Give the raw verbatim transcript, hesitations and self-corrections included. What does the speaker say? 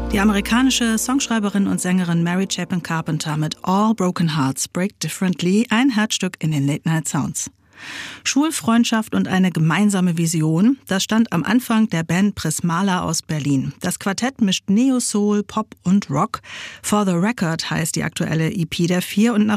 Die amerikanische Songschreiberin und Sängerin Mary Chapin Carpenter mit All Broken Hearts Break Differently, ein Herzstück in den Late Night Sounds. Schulfreundschaft und eine gemeinsame Vision, das stand am Anfang der Band Prismala aus Berlin. Das Quartett mischt Neo-Soul, Pop und Rock. For the Record heißt die aktuelle E P der vier und nach